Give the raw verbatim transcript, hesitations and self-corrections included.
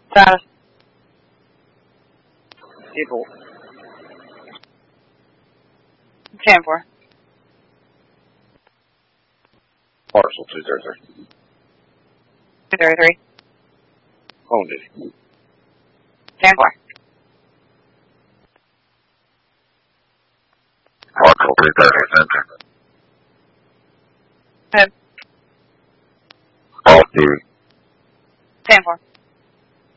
Status. People. ten four. Parcel two zero three. two zero three. Wounded. ten four. Parcel two thirty, center. Good. All two. ten four.